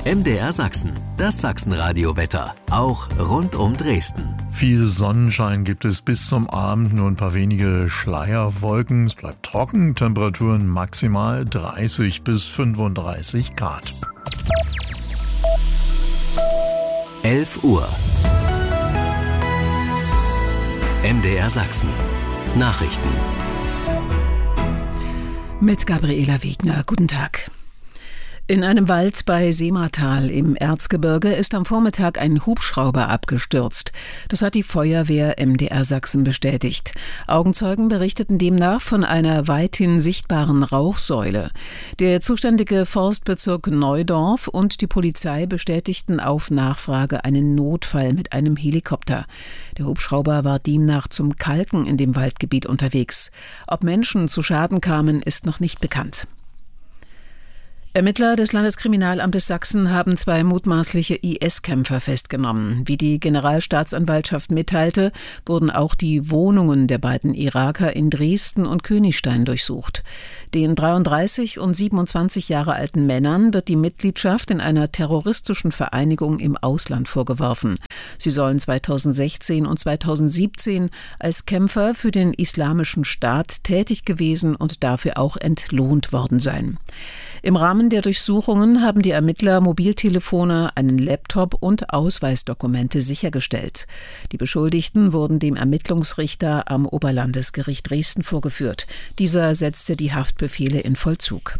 MDR Sachsen, das Sachsenradio-Wetter, auch rund um Dresden. Viel Sonnenschein gibt es bis zum Abend, nur ein paar wenige Schleierwolken. Es bleibt trocken, Temperaturen maximal 30 bis 35 Grad. 11 Uhr. MDR Sachsen. Nachrichten. Mit Gabriela Wegner. Guten Tag. In einem Wald bei Seematal im Erzgebirge ist am Vormittag ein Hubschrauber abgestürzt. Das hat die Feuerwehr MDR Sachsen bestätigt. Augenzeugen berichteten demnach von einer weithin sichtbaren Rauchsäule. Der zuständige Forstbezirk Neudorf und die Polizei bestätigten auf Nachfrage einen Notfall mit einem Helikopter. Der Hubschrauber war demnach zum Kalken in dem Waldgebiet unterwegs. Ob Menschen zu Schaden kamen, ist noch nicht bekannt. Ermittler des Landeskriminalamtes Sachsen haben 2 mutmaßliche IS-Kämpfer festgenommen. Wie die Generalstaatsanwaltschaft mitteilte, wurden auch die Wohnungen der beiden Iraker in Dresden und Königstein durchsucht. Den 33 und 27 Jahre alten Männern wird die Mitgliedschaft in einer terroristischen Vereinigung im Ausland vorgeworfen. Sie sollen 2016 und 2017 als Kämpfer für den Islamischen Staat tätig gewesen und dafür auch entlohnt worden sein. Im Rahmen der Durchsuchungen haben die Ermittler Mobiltelefone, einen Laptop und Ausweisdokumente sichergestellt. Die Beschuldigten wurden dem Ermittlungsrichter am Oberlandesgericht Dresden vorgeführt. Dieser setzte die Haftbefehle in Vollzug.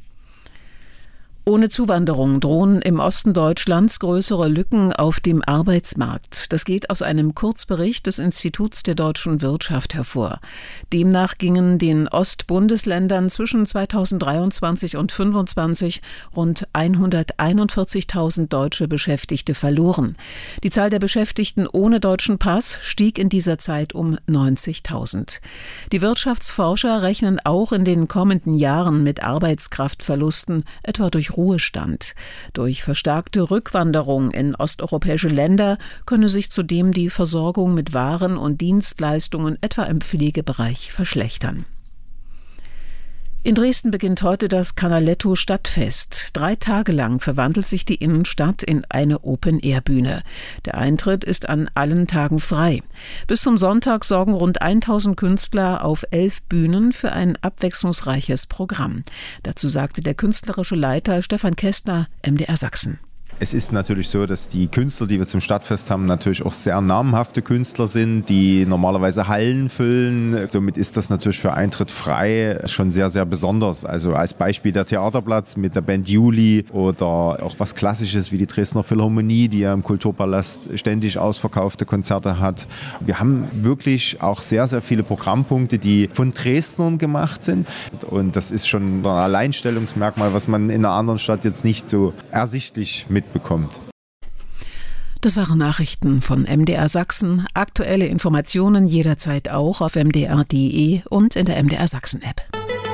Ohne Zuwanderung drohen im Osten Deutschlands größere Lücken auf dem Arbeitsmarkt. Das geht aus einem Kurzbericht des Instituts der deutschen Wirtschaft hervor. Demnach gingen den Ostbundesländern zwischen 2023 und 2025 rund 141.000 deutsche Beschäftigte verloren. Die Zahl der Beschäftigten ohne deutschen Pass stieg in dieser Zeit um 90.000. Die Wirtschaftsforscher rechnen auch in den kommenden Jahren mit Arbeitskraftverlusten, etwa durch Ruhestand. Durch verstärkte Rückwanderung in osteuropäische Länder könne sich zudem die Versorgung mit Waren und Dienstleistungen etwa im Pflegebereich verschlechtern. In Dresden beginnt heute das Canaletto-Stadtfest. 3 Tage lang verwandelt sich die Innenstadt in eine Open-Air-Bühne. Der Eintritt ist an allen Tagen frei. Bis zum Sonntag sorgen rund 1000 Künstler auf 11 Bühnen für ein abwechslungsreiches Programm. Dazu sagte der künstlerische Leiter Stefan Kästner, MDR Sachsen. Es ist natürlich so, dass die Künstler, die wir zum Stadtfest haben, natürlich auch sehr namhafte Künstler sind, die normalerweise Hallen füllen. Somit ist das natürlich für Eintritt frei schon sehr, sehr besonders. Also als Beispiel der Theaterplatz mit der Band Juli oder auch was Klassisches wie die Dresdner Philharmonie, die ja im Kulturpalast ständig ausverkaufte Konzerte hat. Wir haben wirklich auch sehr, sehr viele Programmpunkte, die von Dresdnern gemacht sind. Und das ist schon ein Alleinstellungsmerkmal, was man in einer anderen Stadt jetzt nicht so ersichtlich mitbekommt. Das waren Nachrichten von MDR Sachsen. Aktuelle Informationen jederzeit auch auf mdr.de und in der MDR Sachsen App.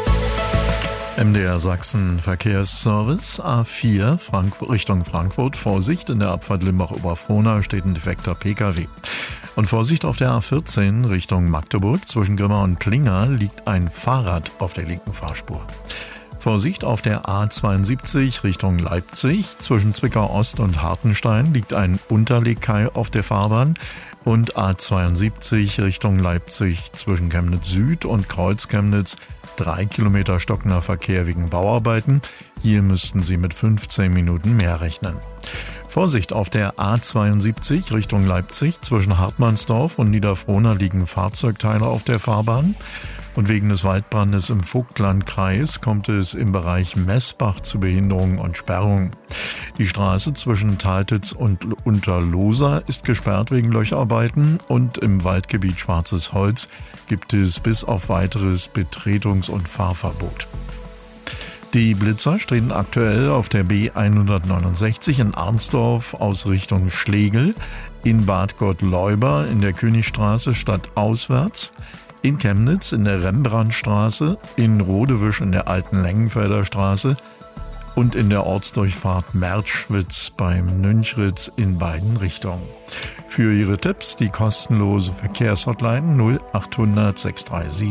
MDR Sachsen Verkehrsservice A4 Richtung Frankfurt. Vorsicht, in der Abfahrt Limbach-Oberfrohna steht ein defekter Pkw. Und Vorsicht auf der A14 Richtung Magdeburg. Zwischen Grimma und Klinga liegt ein Fahrrad auf der linken Fahrspur. Vorsicht auf der A72 Richtung Leipzig. Zwischen Zwickau Ost und Hartenstein liegt ein Unterlegkeil auf der Fahrbahn. Und A72 Richtung Leipzig zwischen Chemnitz Süd und Kreuz-Chemnitz 3 Kilometer stockender Verkehr wegen Bauarbeiten. Hier müssten Sie mit 15 Minuten mehr rechnen. Vorsicht auf der A72 Richtung Leipzig. Zwischen Hartmannsdorf und Niederfrohna liegen Fahrzeugteile auf der Fahrbahn. Und wegen des Waldbrandes im Vogtlandkreis kommt es im Bereich Messbach zu Behinderungen und Sperrungen. Die Straße zwischen Taltitz und Unterlosa ist gesperrt wegen Löcharbeiten und im Waldgebiet Schwarzes Holz gibt es bis auf weiteres Betretungs- und Fahrverbot. Die Blitzer stehen aktuell auf der B169 in Arnsdorf aus Richtung Schlegel, in Bad Gottleuba in der Königstraße stadtauswärts, in Chemnitz in der Rembrandtstraße, in Rodewisch in der Alten Lengenfelder Straße und in der Ortsdurchfahrt Mertschwitz beim Nünchritz in beiden Richtungen. Für Ihre Tipps die kostenlose Verkehrshotline 0800 637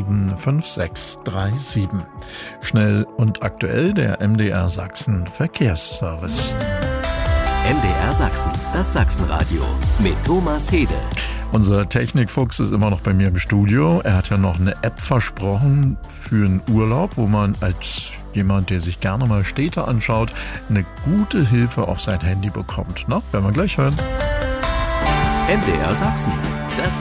5637. Schnell und aktuell der MDR Sachsen Verkehrsservice. MDR Sachsen, das Sachsenradio mit Thomas Hede. Unser Technikfuchs ist immer noch bei mir im Studio. Er hat ja noch eine App versprochen für einen Urlaub, wo man als jemand, der sich gerne mal Städte anschaut, eine gute Hilfe auf sein Handy bekommt. Na, werden wir gleich hören. MDR Sachsen.